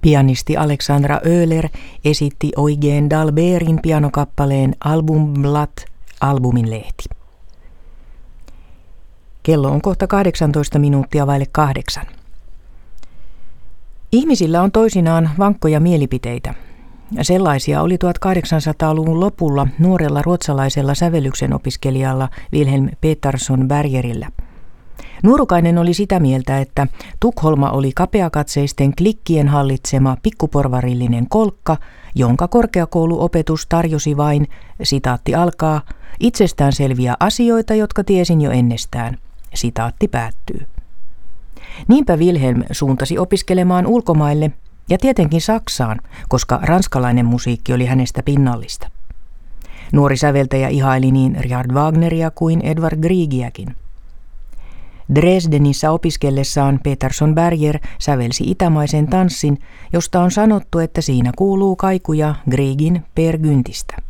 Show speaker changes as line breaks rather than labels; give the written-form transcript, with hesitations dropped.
Pianisti Alexandra Oehler esitti Eugen Dalbergin pianokappaleen Albumblatt, albumin lehti. Kello on kohta 18 minuuttia vaille 8. Ihmisillä on toisinaan vankkoja mielipiteitä. Sellaisia oli 1800-luvun lopulla nuorella ruotsalaisella sävellyksen opiskelijalla Wilhelm Petersson Bergerillä. Nuorukainen oli sitä mieltä, että Tukholma oli kapeakatseisten klikkien hallitsema pikkuporvarillinen kolkka, jonka korkeakouluopetus tarjosi vain, sitaatti alkaa, itsestäänselviä asioita, jotka tiesin jo ennestään. Sitaatti päättyy. Niinpä Wilhelm suuntasi opiskelemaan ulkomaille ja tietenkin Saksaan, koska ranskalainen musiikki oli hänestä pinnallista. Nuori säveltäjä ihaili niin Richard Wagneria kuin Edvard Griegiäkin. Dresdenissä opiskellessaan Petersson Berger sävelsi itämaisen tanssin, josta on sanottu, että siinä kuuluu kaikuja Griegin Peer Gyntistä.